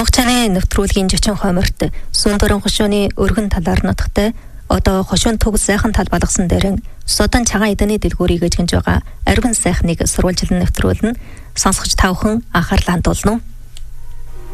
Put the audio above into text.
Онгоцны нэвтрүүлгийн жичин хоморт Сүндөрөн хошууны өргөн талаар нутагтай одоо хошуун туг сайхан тал болгосон дээрэн Судан цагаан эдэний дэлгүүрийг эзгэж байгаа Арвин сайхныг сурвалжлан нэвтрүүлнэ. Сонсогч тавхан анхаарлаа хандуулна уу?